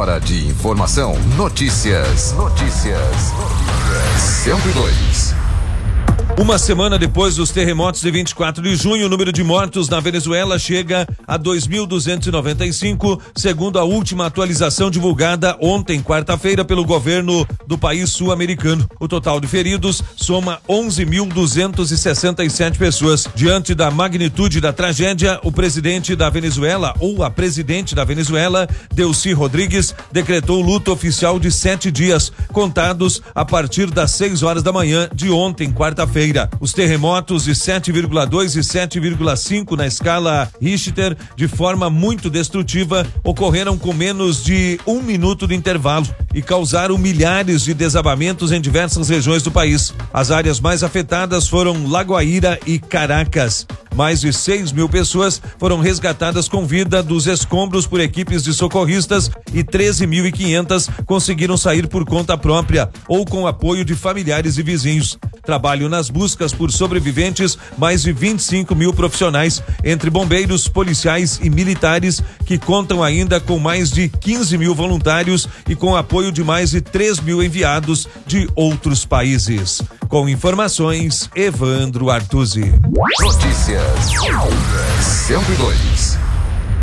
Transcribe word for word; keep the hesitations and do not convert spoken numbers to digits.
hora de informação, notícias. Notícias. cento e dois. Uma semana depois dos terremotos de vinte e quatro de junho, o número de mortos na Venezuela chega a dois mil duzentos e noventa e cinco, segundo a última atualização divulgada ontem, quarta-feira, pelo governo do país sul-americano. O total de feridos soma onze mil duzentos e sessenta e sete pessoas. Diante da magnitude da tragédia, o presidente da Venezuela, ou a presidente da Venezuela, Delcy Rodrigues, decretou luto oficial de sete dias, contados a partir das seis horas da manhã de ontem, quarta-feira. Os terremotos de sete vírgula dois e sete vírgula cinco na escala Richter, de forma muito destrutiva, ocorreram com menos de um minuto de intervalo e causaram milhares de desabamentos em diversas regiões do país. As áreas mais afetadas foram La Guaira e Caracas. Mais de seis mil pessoas foram resgatadas com vida dos escombros por equipes de socorristas e treze mil e quinhentas conseguiram sair por conta própria ou com apoio de familiares e vizinhos. Trabalho nas buscas por sobreviventes mais de vinte e cinco mil profissionais, entre bombeiros, policiais e militares, que contam ainda com mais de quinze mil voluntários e com apoio de mais de três mil enviados de outros países. Com informações, Evandro Artuzzi. Notícias cento e dois.